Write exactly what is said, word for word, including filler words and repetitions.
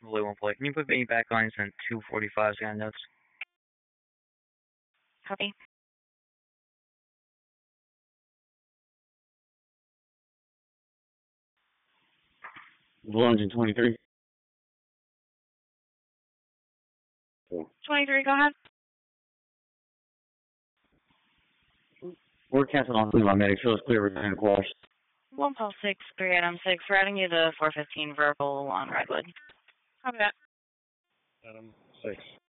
Fully one plate. Can you put me back on and two forty-five scan notes? Copy. Blue engine twenty-three. twenty-three, go ahead. We're canceling on Cleveland Medic. Show us clear return to Quash. one pulse six, three Adam six. We're adding you to four fifteen verbal on Redwood. Copy that. Adam six.